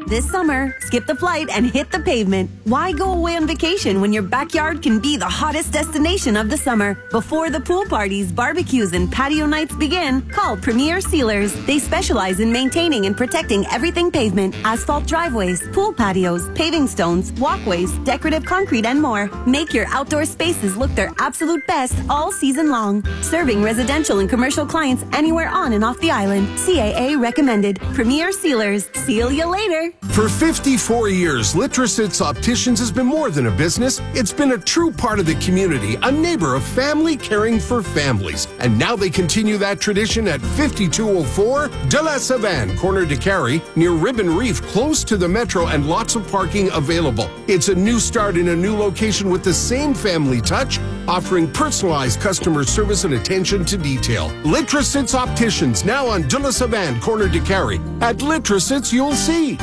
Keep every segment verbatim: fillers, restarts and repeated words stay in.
This summer, skip the flight and hit the pavement. Why go away on vacation when your backyard can be the hottest destination of the summer? Before the pool parties, barbecues, and patio nights begin, call Premier Sealers. They specialize in maintaining and protecting everything pavement, asphalt driveways, pool patios, paving stones, walkways, decorative concrete, and more. Make your outdoor spaces look their absolute best all season long. Serving residential and commercial clients anywhere on and off the island. C A A recommended. Premier Sealers. Seal you later. For fifty-four years, Litrositz Opticians has been more than a business. It's been a true part of the community, a neighbor of family caring for families. And now they continue that tradition at fifty-two oh four De La Savane, corner de Carrie, near Ribbon Reef, close to the metro and lots of parking available. It's a new start in a new location with the same family touch, offering personalized customer service and attention to detail. Litrositz Opticians, now on De La Savane, corner de Carrie. At Litrositz, you'll see.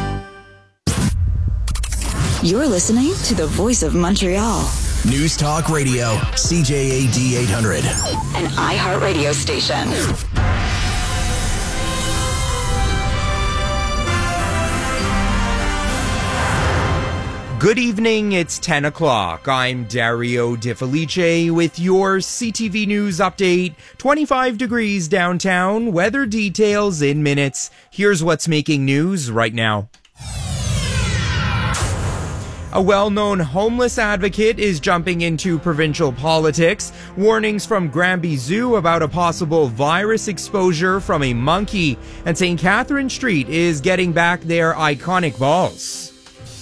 You're listening to the Voice of Montreal. News Talk Radio, C J A D eight hundred. An iHeart radio station. Good evening, it's ten o'clock. I'm Dario De Felice with your C T V News update. twenty-five degrees downtown, weather details in minutes. Here's what's making news right now. A well-known homeless advocate is jumping into provincial politics. Warnings from Granby Zoo about a possible virus exposure from a monkey. And Saint Catherine Street is getting back their iconic balls.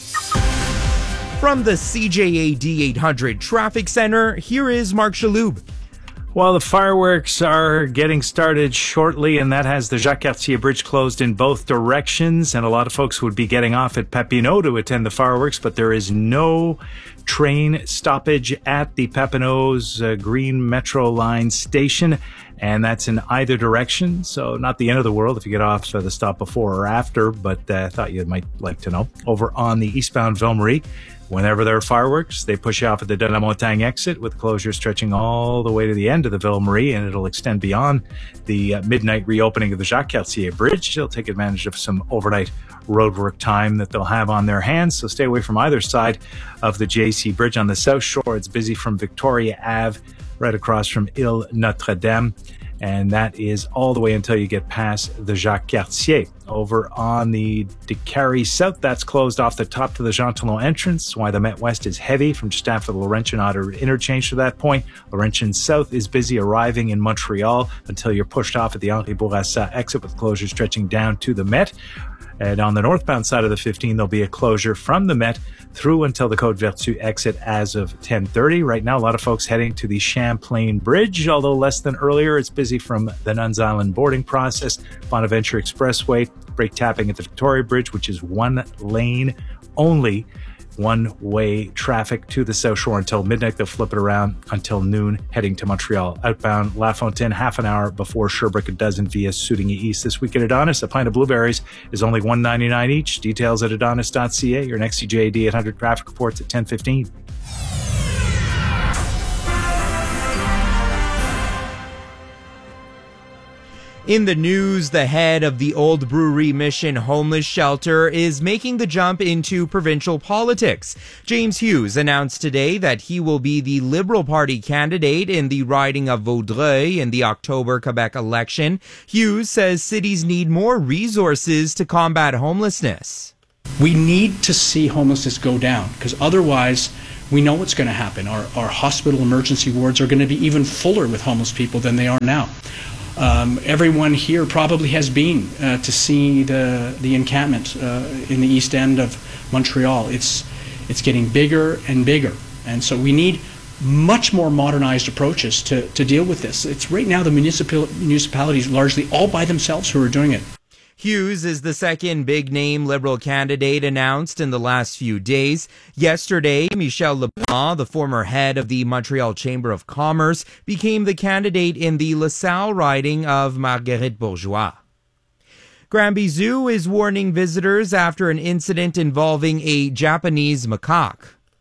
From the C J A D eight hundred Traffic Center, here is Mark Chaloub. Well, the fireworks are getting started shortly, and that has the Jacques Cartier Bridge closed in both directions. And a lot of folks would be getting off at Papineau to attend the fireworks, but there is no train stoppage at the Papineau's uh, Green Metro Line station. And that's in either direction. So not the end of the world if you get off uh, the stop before or after, but I uh, thought you might like to know. Over on the eastbound Ville Marie, whenever there are fireworks, they push you off at the De La Montagne exit with closure stretching all the way to the end of the Ville Marie, and it'll extend beyond the uh, midnight reopening of the Jacques Cartier Bridge. They'll take advantage of some overnight roadwork time that they'll have on their hands, so stay away from either side of the J C Bridge. On the South Shore, it's busy from Victoria Avenue right across from Ile Notre Dame. And that is all the way until you get past the Jacques Cartier. Over on the de Carrie South, that's closed off the top to the Jean Talon entrance, why the Met West is heavy from just after the Laurentian Outer interchange to that point. Laurentian South is busy arriving in Montreal until you're pushed off at the Henri Bourassa exit with closure stretching down to the Met. And on the northbound side of the fifteen, there'll be a closure from the Met through until the Côte Vertu exit as of ten thirty. Right now, a lot of folks heading to the Champlain Bridge, although less than earlier. It's busy from the Nuns Island boarding process, Bonaventure Expressway, brake tapping at the Victoria Bridge, which is one lane only. One-way traffic to the South Shore until midnight. They'll flip it around until noon, heading to Montreal. Outbound La Fontaine, half an hour before Sherbrooke, a dozen via Soudigny East. This week at Adonis, a pint of blueberries is only one ninety-nine each. Details at adonis dot c a. Your next C J A D eight hundred traffic reports at ten fifteen. In the news, the head of the Old Brewery Mission Homeless Shelter is making the jump into provincial politics. James Hughes announced today that he will be the Liberal Party candidate in the riding of Vaudreuil in the October Quebec election. Hughes says cities need more resources to combat homelessness. We need to see homelessness go down, because otherwise we know what's going to happen. Our, our hospital emergency wards are going to be even fuller with homeless people than they are now. Um, everyone here probably has been uh, to see the the encampment uh, in the east end of Montreal. It's it's getting bigger and bigger, and so we need much more modernized approaches to, to deal with this. It's right now the municipal municipalities largely all by themselves who are doing it. Hughes is the second big-name Liberal candidate announced in the last few days. Yesterday, Michel Leblanc, the former head of the Montreal Chamber of Commerce, became the candidate in the LaSalle riding of Marguerite Bourgeois. Granby Zoo is warning visitors after an incident involving a Japanese macaque.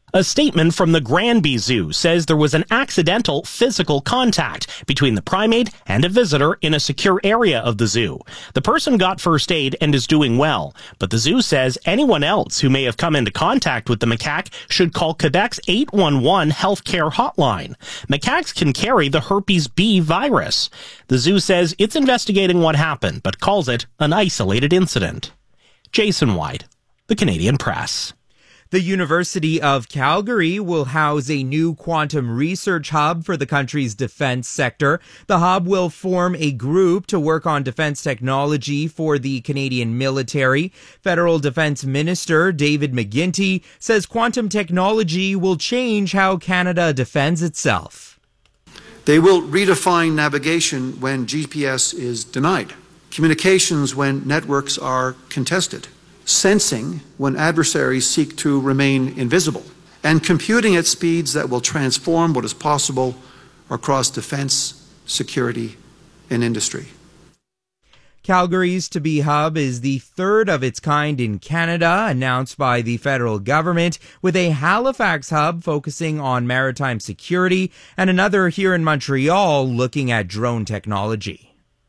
A statement from the Granby Zoo says there was an accidental physical contact between the primate and a visitor in a secure area of the zoo. The person got first aid and is doing well, but the zoo says anyone else who may have come into contact with the macaque should call Quebec's eight one one healthcare hotline. Macaques can carry the herpes B virus. The zoo says it's investigating what happened, but calls it an isolated incident. Jason White, The Canadian Press. The University of Calgary will house a new quantum research hub for the country's defense sector. The hub will form a group to work on defense technology for the Canadian military. Federal Defense Minister David McGuinty says quantum technology will change how Canada defends itself. They will redefine navigation when G P S is denied, communications when networks are contested, sensing when adversaries seek to remain invisible, and computing at speeds that will transform what is possible across defense, security, and industry. Calgary's to-be hub is the third of its kind in Canada, announced by the federal government, with a Halifax hub focusing on maritime security and another here in Montreal looking at drone technology.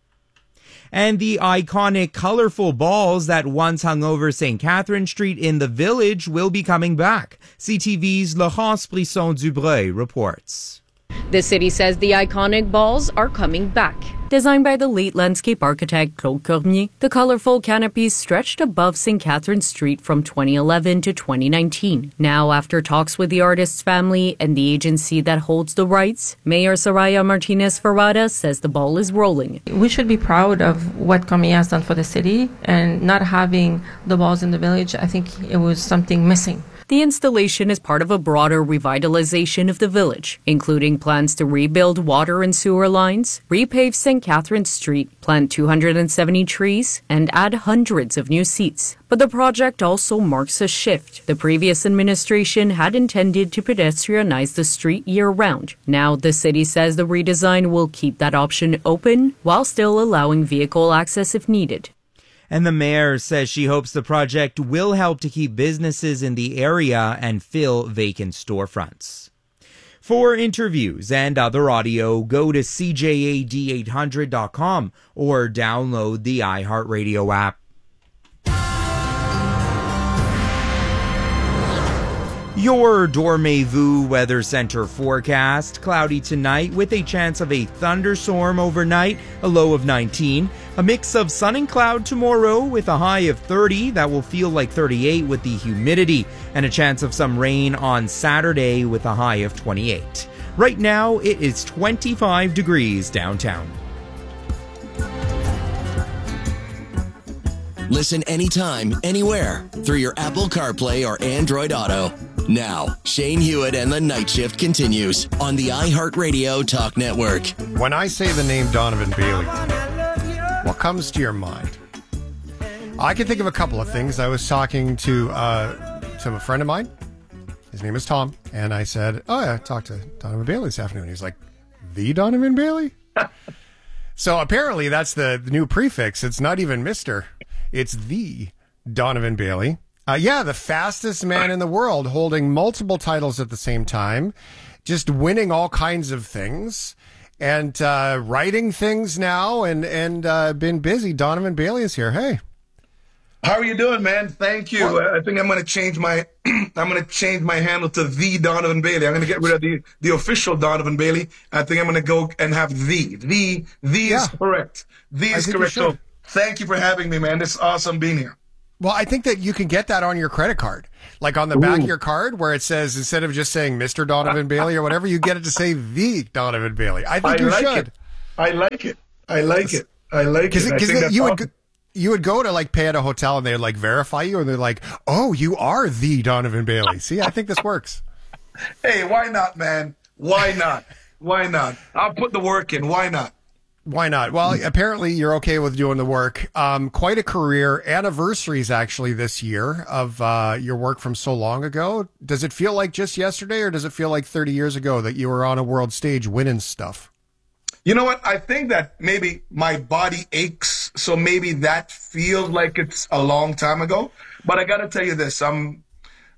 And the iconic colorful balls that once hung over Saint Catherine Street in the Village will be coming back. C T V's Laurence Brisson-Dubreuil reports. The city says the iconic balls are coming back. Designed by the late landscape architect Claude Cormier, the colorful canopies stretched above Saint Catherine Street from twenty eleven to twenty nineteen. Now, after talks with the artist's family and the agency that holds the rights, Mayor Soraya Martinez-Ferrada says the ball is rolling. We should be proud of what Cormier has done for the city, and not having the balls in the Village, I think it was something missing. The installation is part of a broader revitalization of the Village, including plans to rebuild water and sewer lines, repave Saint Catherine Street, plant two hundred seventy trees, and add hundreds of new seats. But the project also marks a shift. The previous administration had intended to pedestrianize the street year-round. Now the city says the redesign will keep that option open while still allowing vehicle access if needed. And the mayor says she hopes the project will help to keep businesses in the area and fill vacant storefronts. For interviews and other audio, go to C J A D eight hundred dot com or download the iHeartRadio app. Your Dormez-vous Weather Center forecast. Cloudy tonight with a chance of a thunderstorm overnight, a low of nineteen. A mix of sun and cloud tomorrow with a high of thirty. That will feel like thirty-eight with the humidity. And a chance of some rain on Saturday with a high of twenty-eight. Right now, it is twenty-five degrees downtown. Listen anytime, anywhere, through your Apple CarPlay or Android Auto. Now, Shane Hewitt and the Night Shift continues on the iHeartRadio Talk Network. When I say the name Donovan Bailey, what comes to your mind? I can think of a couple of things. I was talking to, uh, to a friend of mine. His name is Tom. And I said, oh, yeah, I talked to Donovan Bailey this afternoon. He's like, the Donovan Bailey? So apparently that's the, the new prefix. It's not even Mister It's the Donovan Bailey. Uh, yeah, the fastest man in the world, holding multiple titles at the same time, just winning all kinds of things, and uh, writing things now, and and uh, been busy. Donovan Bailey is here. Hey, how are you doing, man? Thank you. Well, I think I'm going to change my I'm going to change my handle to the Donovan Bailey. I'm going to get rid of the the official Donovan Bailey. I think I'm going to go and have the the the yeah. is correct. The is correct. So thank you for having me, man. It's awesome being here. Well, I think that you can get that on your credit card. Like on the Ooh. back of your card where it says, instead of just saying Mister Donovan Bailey or whatever, you get it to say the Donovan Bailey. I think I you like should. It. I like it. I like it. I like it. Because you would, you would go to like pay at a hotel and they would like verify you and they're like, oh, you are the Donovan Bailey. See, I think this works. Hey, why not, man? Why not? Why not? I'll put the work in. Why not? Why not? Well, apparently you're okay with doing the work. Um, quite a career. Anniversaries actually this year of uh, your work from so long ago. Does it feel like just yesterday, or does it feel like thirty years ago that you were on a world stage winning stuff? You know what? I think that maybe my body aches, so maybe that feels like it's a long time ago. But I got to tell you this. I'm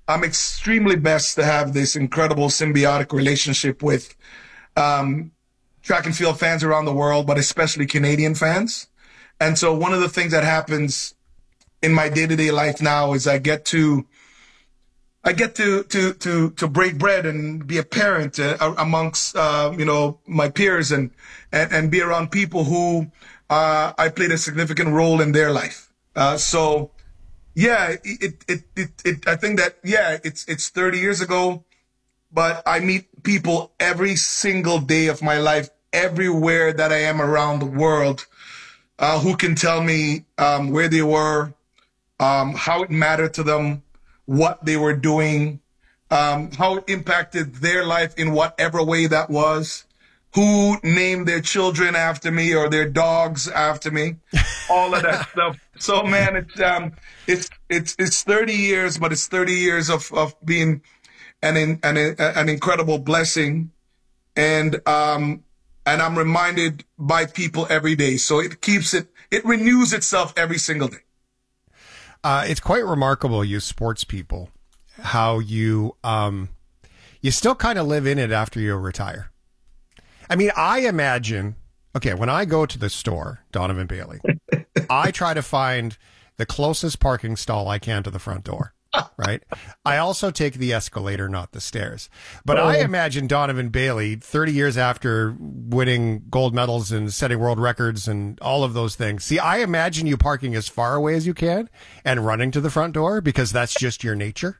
I'm extremely blessed to have this incredible symbiotic relationship with um, track and field fans around the world, but especially Canadian fans. And so one of the things that happens in my day-to-day life now is I get to I get to to to to break bread and be a parent uh, amongst uh, you know my peers and, and and be around people who uh, I played a significant role in their life. Uh, so yeah, it, it it it I think that yeah it's it's thirty years ago, but I meet people every single day of my life, everywhere that I am around the world, uh, who can tell me um, where they were, um, how it mattered to them, what they were doing, um, how it impacted their life in whatever way that was, who named their children after me or their dogs after me, all of that stuff. So man, it's um, it's it's it's thirty years, but it's thirty years of of being an an an incredible blessing, and um, and I'm reminded by people every day. So it keeps it, it renews itself every single day. Uh, it's quite remarkable, you sports people, how you um, you still kind of live in it after you retire. I mean, I imagine, okay, when I go to the store, Donovan Bailey, I try to find the closest parking stall I can to the front door, right? I also take the escalator, not the stairs. But oh. I imagine Donovan Bailey, thirty years after winning gold medals and setting world records and all of those things. See, I imagine you parking as far away as you can and running to the front door because that's just your nature.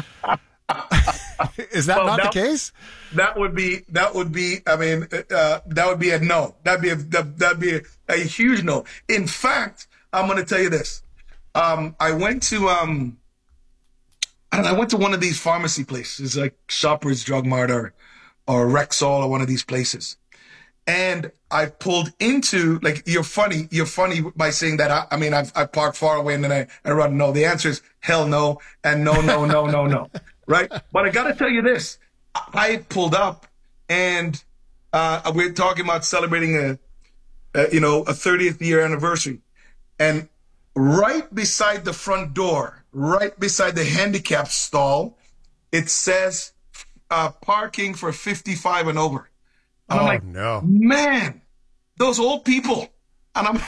Is that well, not that, the case? That would be, that would be, I mean, uh, that would be a no. That'd be a, that'd be a, a huge no. In fact, I'm going to tell you this. Um, I went to, um, I don't know, I went to one of these pharmacy places like Shoppers Drug Mart or, or Rexall or one of these places. And I pulled into, like, you're funny, you're funny by saying that. I, I mean, I've, I parked far away and then I, I run. No, the answer is hell no. And no, no, no, no, no. Right. But I got to tell you this. I pulled up and uh, we're talking about celebrating a, a, you know, a thirtieth year anniversary. And right beside the front door, right beside the handicap stall, it says uh, parking for fifty-five and over. And oh, I'm like, no. Man, those old people. And I'm,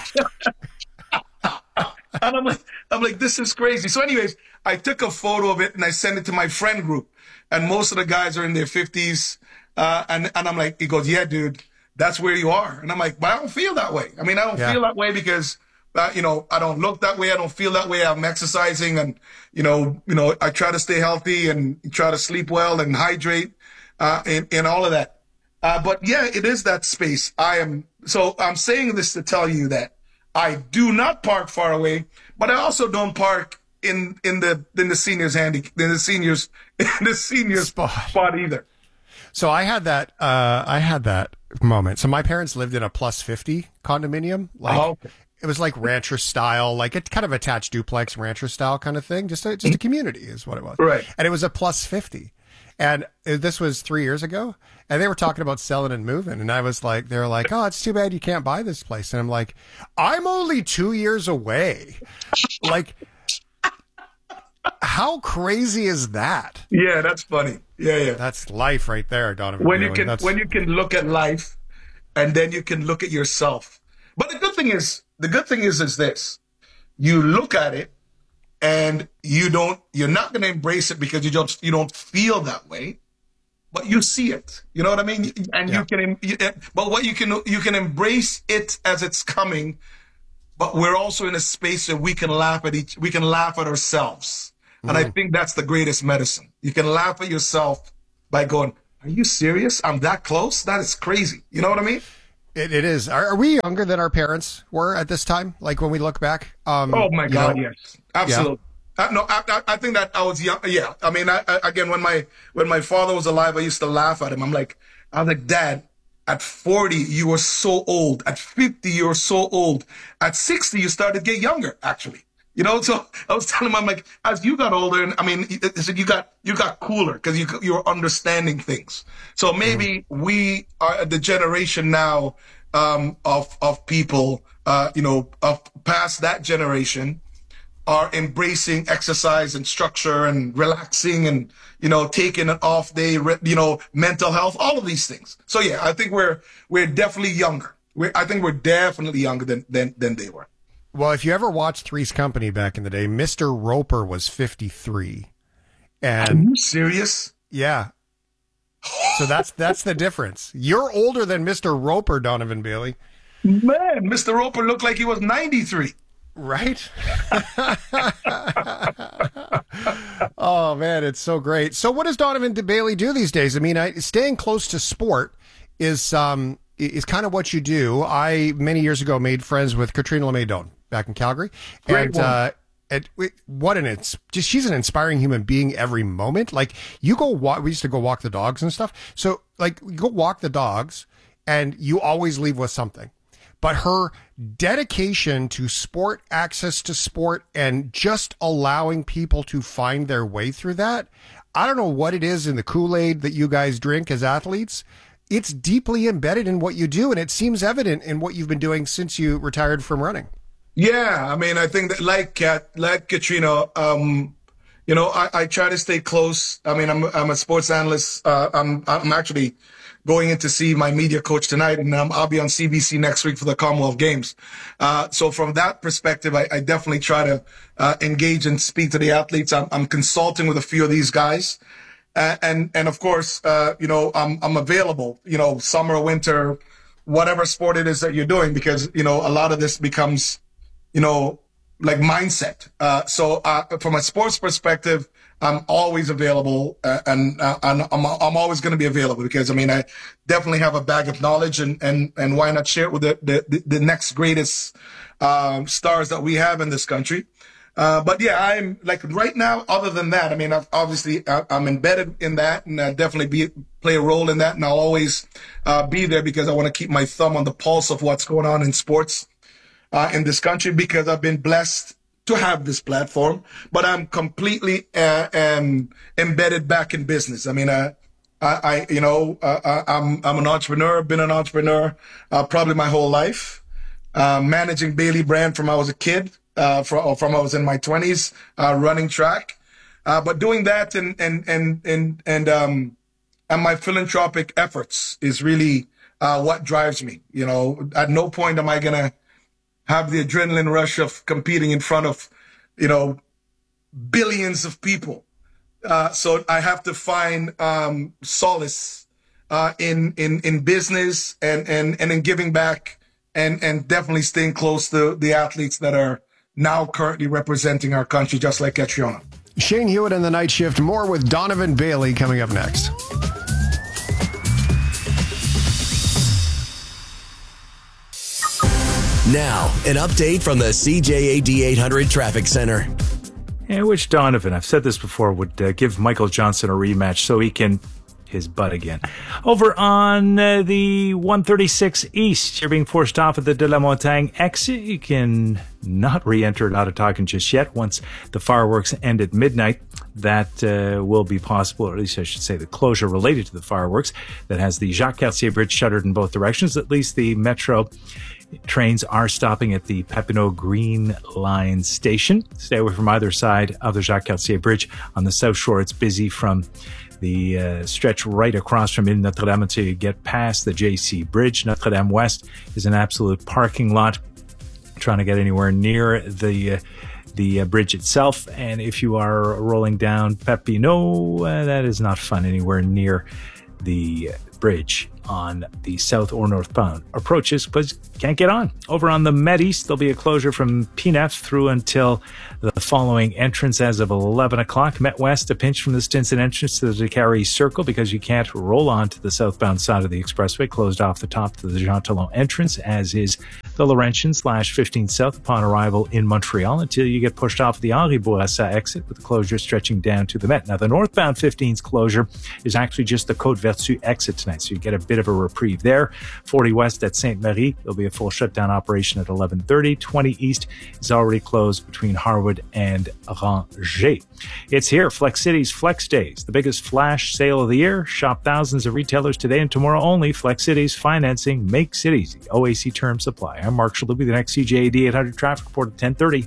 and I'm like, I'm like, this is crazy. So anyways, I took a photo of it and I sent it to my friend group. And most of the guys are in their fifties. Uh, and, and I'm like, he goes, yeah, dude, that's where you are. And I'm like, but I don't feel that way. I mean, I don't yeah. feel that way because, uh, you know, I don't look that way. I don't feel that way. I'm exercising and, you know, you know, I try to stay healthy and try to sleep well and hydrate, uh, and, and all of that. Uh, but yeah, it is that space. I am, so I'm saying this to tell you that I do not park far away, but I also don't park in, in the, in the seniors handy, in the seniors, in the seniors spot, spot either. So I had that, uh, I had that moment. So my parents lived in a plus fifty condominium. Like, oh, okay. It was like rancher style, like a kind of attached duplex rancher style kind of thing. Just a, just a community is what it was. Right. And it was a plus fifty. And this was three years ago, and they were talking about selling and moving. And I was like, they were like, oh, it's too bad you can't buy this place. And I'm like, I'm only two years away. Like, how crazy is that? Yeah, that's funny. Yeah, yeah. That's life right there, Donovan. When you can, that's... when you can look at life, and then you can look at yourself. But the good thing is, the good thing is, is this: you look at it. And you don't, you're not going to embrace it because you don't, you don't feel that way, but you see it. You know what I mean? And yeah. you can, you, but what you can, you can embrace it as it's coming, but we're also in a space where we can laugh at each, we can laugh at ourselves. And mm. I think that's the greatest medicine. You can laugh at yourself by going, are you serious? I'm that close? That is crazy. You know what I mean? It, it is. Are, are we younger than our parents were at this time? Like when we look back? Um, oh my God, know? Yes, absolutely. Yeah. Uh, no, I, I think that I was young. Yeah, I mean, I, I, again, when my when my father was alive, I used to laugh at him. I'm like, I was like, Dad, at forty, you were so old. At fifty, you were so old. At sixty, you started to get younger. Actually, you know. So I was telling him, I'm like, as you got older, and I mean, you got you got cooler because you you were understanding things. So maybe mm. we are the generation now um, of of people, uh, you know, of past that generation. are embracing exercise and structure and relaxing and, you know, taking an off day, you know, mental health, all of these things. So yeah, I think we're, we're definitely younger. We're, I think we're definitely younger than, than, than they were. Well, if you ever watched Three's Company back in the day, Mister Roper was fifty-three. And are you serious? Yeah. So that's that's the difference. You're older than Mister Roper, Donovan Bailey. Man, Mister Roper looked like he was ninety-three. Right? Oh, man, it's so great. So what does Donovan Bailey do these days? I mean, I, staying close to sport is um is kind of what you do. I, many years ago, made friends with Katrina LeMay-Doan back in Calgary. Great and one. uh And what an it's just she's an inspiring human being every moment. Like you go walk, we used to go walk the dogs and stuff. So like you go walk the dogs and you always leave with something. But her dedication to sport, access to sport, and just allowing people to find their way through that. I don't know what it is in the Kool-Aid that you guys drink as athletes. It's deeply embedded in what you do. And it seems evident in what you've been doing since you retired from running. Yeah, I mean, I think that like Kat, like Katrina, um, you know, I, I try to stay close. I mean, I'm I'm a sports analyst. Uh, I'm I'm actually going in to see my media coach tonight, and um, I'll be on C B C next week for the Commonwealth Games. Uh, so from that perspective, I, I definitely try to uh, engage and speak to the athletes. I'm, I'm consulting with a few of these guys, uh, and and of course, uh, you know, I'm I'm available. You know, summer, winter, whatever sport it is that you're doing, because you know a lot of this becomes, you know, like mindset. Uh, so uh, from a sports perspective, I'm always available, uh, and, uh, and I'm, I'm always going to be available because, I mean, I definitely have a bag of knowledge, and, and, and why not share it with the, the, the next greatest um, stars that we have in this country. Uh, but yeah, I'm like right now, other than that, I mean, I've, obviously I, I'm embedded in that, and I definitely be, play a role in that, and I'll always uh, be there because I want to keep my thumb on the pulse of what's going on in sports Uh, in this country, because I've been blessed to have this platform, but I'm completely uh, um, embedded back in business. I mean, uh, I, I, you know, uh, I'm I'm an entrepreneur, been an entrepreneur uh, probably my whole life, uh, managing Bailey brand from I was a kid, uh, from, from I was in my twenties, uh, running track, uh, but doing that and and and and and um, and my philanthropic efforts is really uh, what drives me. You know, at no point am I gonna have the adrenaline rush of competing in front of, you know, billions of people. Uh, so I have to find um, solace uh, in in in business and and and in giving back, and and definitely staying close to the athletes that are now currently representing our country, just like Catriona. Shane Hewitt and the Night Shift. More with Donovan Bailey coming up next. Now, an update from the C J A D eight hundred Traffic Center. I wish Donovan, I've said this before, would uh, give Michael Johnson a rematch so he can his butt again. Over on uh, the one thirty-six East, you're being forced off at the De La Montagne exit. You can not re-enter Ottawakan just yet. Once the fireworks end at midnight, that uh, will be possible, or at least I should say the closure related to the fireworks that has the Jacques Cartier Bridge shuttered in both directions. At least the Metro trains are stopping at the Papineau Green Line station. Stay away from either side of the Jacques Cartier Bridge. On the South Shore, it's busy from the uh, stretch right across from in Notre Dame until you get past the J C Bridge. Notre Dame West is an absolute parking lot. Trying to get anywhere near the uh, the uh, bridge itself, and if you are rolling down Papineau, uh, that is not fun anywhere near the bridge on the south or northbound approaches, but can't get on. Over on the Met East, there'll be a closure from P N F through until the following entrance as of eleven o'clock. Met West, a pinch from the Stinson entrance to the Carey Circle because you can't roll on to the southbound side of the expressway, closed off the top to the Jean Talon entrance, as is the Laurentian slash fifteen South upon arrival in Montreal until you get pushed off the Henri Bourassa exit with the closure stretching down to the Met. Now, the northbound fifteen's closure is actually just the Côte Vertu exit tonight, so you get a bit of a reprieve there. forty West at Sainte-Marie, there'll be a full shutdown operation at eleven thirty. twenty East is already closed between Harwood and Ranger. It's here, Flex City's Flex Days, the biggest flash sale of the year. Shop thousands of retailers today and tomorrow only. Flex City's financing makes it easy. O A C terms apply. I'm Mark Shaluby, the next C J A D eight hundred traffic report at ten thirty.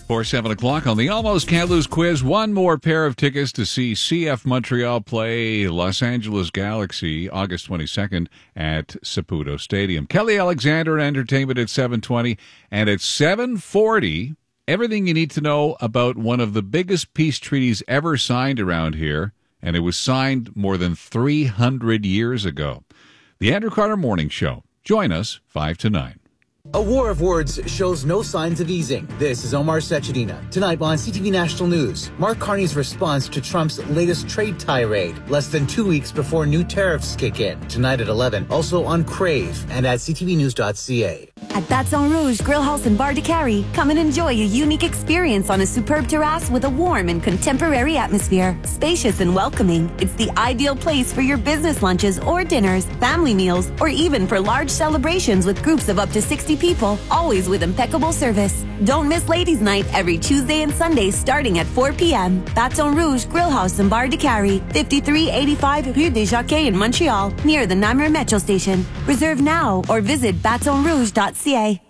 For seven o'clock on the Almost Can't Lose quiz, one more pair of tickets to see C F Montreal play Los Angeles Galaxy August twenty-second at Saputo Stadium. Kelly Alexander Entertainment at seven twenty, and at seven forty, everything you need to know about one of the biggest peace treaties ever signed around here, and it was signed more than three hundred years ago. The Andrew Carter Morning Show. Join us five to nine. A war of words shows no signs of easing. This is Omar Sechedina. Tonight on C T V National News, Mark Carney's response to Trump's latest trade tirade, less than two weeks before new tariffs kick in. Tonight at eleven, also on Crave and at c t v news dot c a. At Baton Rouge Grill House in Bar de Carrie, come and enjoy a unique experience on a superb terrace with a warm and contemporary atmosphere. Spacious and welcoming, it's the ideal place for your business lunches or dinners, family meals, or even for large celebrations with groups of up to sixty people, always with impeccable service. Don't miss Ladies' Night every Tuesday and Sunday starting at four p.m. Baton Rouge Grill House in Bar de Carrie, fifty-three eighty-five Rue des Jockeys in Montreal, near the Namur Metro Station. Reserve now or visit baton rouge dot c a.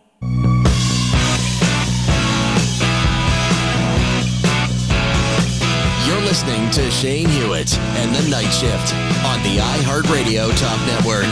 You're listening to Shane Hewitt and the Night Shift on the iHeartRadio Talk Network.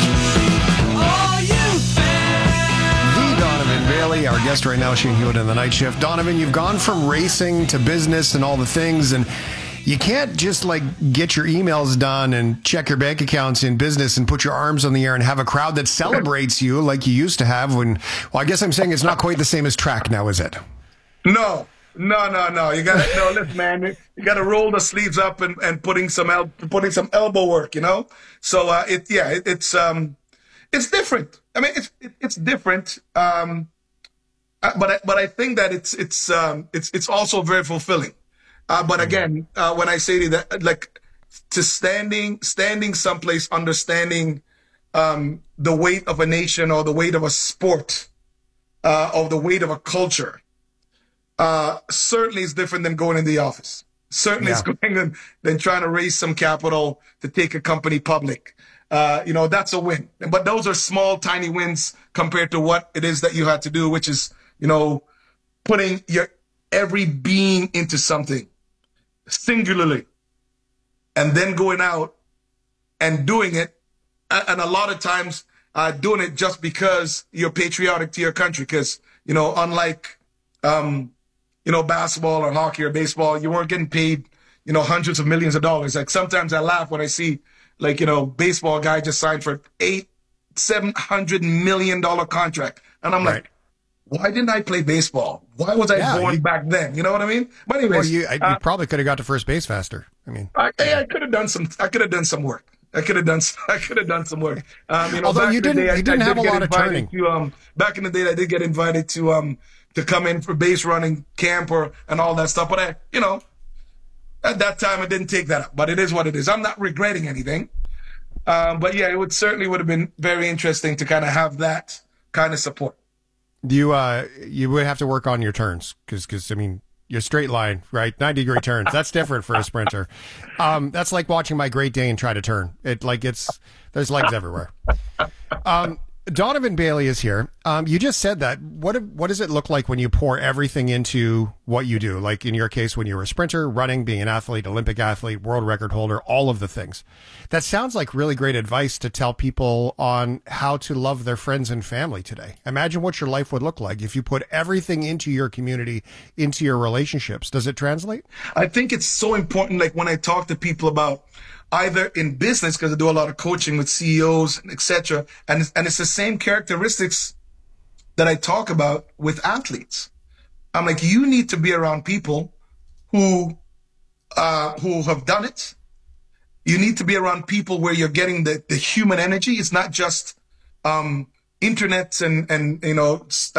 Donovan Bailey, our guest right now, Shane Hewitt and the Night Shift. Donovan, you've gone from racing to business and all the things, and you can't just like get your emails done and check your bank accounts in business and put your arms on the air and have a crowd that celebrates you like you used to have when, well, I guess I'm saying it's not quite the same as track now, is it? No, no, no, no. You gotta, no, listen, man, you gotta roll the sleeves up and, and putting some, el- putting some elbow work, you know? So, uh, it, yeah, it, it's, um, it's different. I mean, it's, it, it's different. Um, but I, but I think that it's, it's, um, it's, it's also very fulfilling. Uh, but again, uh, when I say to that, like, to standing, standing someplace, understanding, um, the weight of a nation or the weight of a sport, uh, or the weight of a culture, uh, certainly is different than going in the office. Certainly yeah. It's going than, than trying to raise some capital to take a company public. Uh, you know, that's a win. But those are small, tiny wins compared to what it is that you had to do, which is, you know, putting your every being into something singularly and then going out and doing it. And a lot of times uh, doing it just because you're patriotic to your country. Because, you know, unlike, um, you know, basketball or hockey or baseball, you weren't getting paid, you know, hundreds of millions of dollars. Like sometimes I laugh when I see, like, you know, baseball guy just signed for eight, seven hundred million dollar contract. And I'm right. like, why didn't I play baseball? Why was I yeah, born you, back then? You know what I mean? But anyways, well, you, I, uh, you probably could have got to first base faster. I mean, I, I could have done some. I could have done some work. I could have done. I could have done some work. Um, you know, although you didn't, day, you didn't I, I have did a lot of turning. To, um, back in the day, I did get invited to um to come in for base running camp or and all that stuff. But I, you know, at that time, I didn't take that up. But it is what it is. I'm not regretting anything. Um, but yeah, it would certainly would have been very interesting to kind of have that kind of support. You uh, you would have to work on your turns because, because I mean, your straight line, right? ninety degree turns. That's different for a sprinter. Um, that's like watching my Great Dane try to turn. It like it's there's legs everywhere. Um, Donovan Bailey is here. Um, you just said that. What what does it look like when you pour everything into what you do? Like in your case, when you were a sprinter, running, being an athlete, Olympic athlete, world record holder, all of the things. That sounds like really great advice to tell people on how to love their friends and family today. Imagine what your life would look like if you put everything into your community, into your relationships. Does it translate? I think it's so important. Like when I talk to people about either in business, because I do a lot of coaching with C E Os, et cetera. And, and it's the same characteristics that I talk about with athletes. I'm like, you need to be around people who, uh, who have done it. You need to be around people where you're getting the, the human energy. It's not just, um, internet and, and, you know,